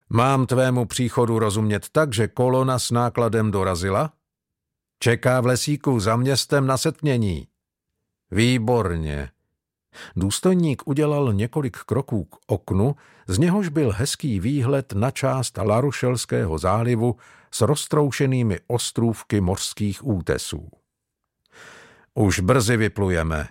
Mám tvému příchodu rozumět tak, že kolona s nákladem dorazila? Čeká v lesíku za městem na setmění. Výborně. Důstojník udělal několik kroků k oknu, z něhož byl hezký výhled na část Larušelského zálivu s roztroušenými ostrůvky mořských útesů. Už brzy vyplujeme.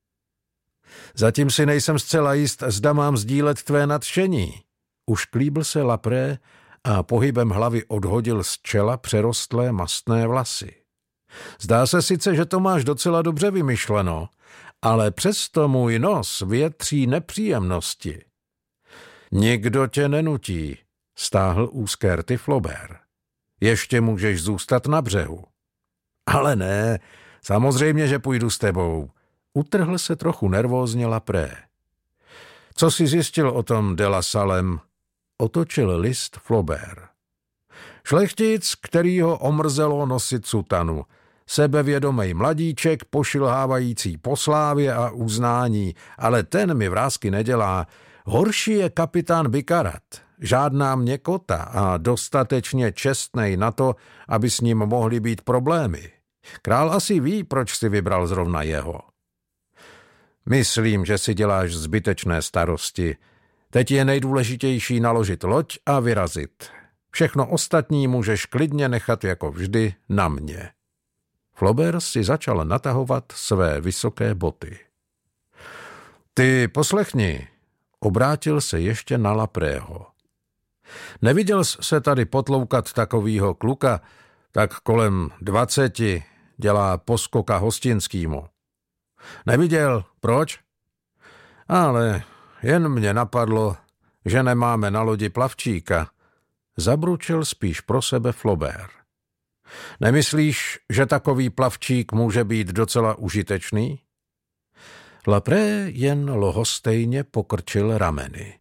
Zatím si nejsem zcela jist, zda mám sdílet tvé nadšení. Už klíbl se Lapré a pohybem hlavy odhodil z čela přerostlé mastné vlasy. Zdá se sice, že to máš docela dobře vymyšleno, ale přesto můj nos větří nepříjemnosti. Nikdo tě nenutí, stáhl úzké rty Flaubert. Ještě můžeš zůstat na břehu. Ale ne, samozřejmě, že půjdu s tebou. Utrhl se trochu nervózně Lapré. Co jsi zjistil o tom de la Salem? Otočil list Flaubert. Šlechtic, který ho omrzelo nosit sutanu. Sebevědomej mladíček, pošilhávající po slávě a uznání, ale ten mi vrásky nedělá. Horší je kapitán Bikarat, žádná měkota a dostatečně čestnej na to, aby s ním mohly být problémy. Král asi ví, proč si vybral zrovna jeho. Myslím, že si děláš zbytečné starosti. Teď je nejdůležitější naložit loď a vyrazit. Všechno ostatní můžeš klidně nechat jako vždy na mě. Flaubert si začal natahovat své vysoké boty. Ty poslechni, obrátil se ještě na Laprého. Neviděl jsi se tady potloukat takovýho kluka, tak kolem 20 dělá poskoka hostinskýmu. Neviděl, proč? Ale jen mě napadlo, že nemáme na lodi plavčíka. Zabručil spíš pro sebe Flaubert. Nemyslíš, že takový plavčík může být docela užitečný? Lapré jen lohostejně pokrčil rameny.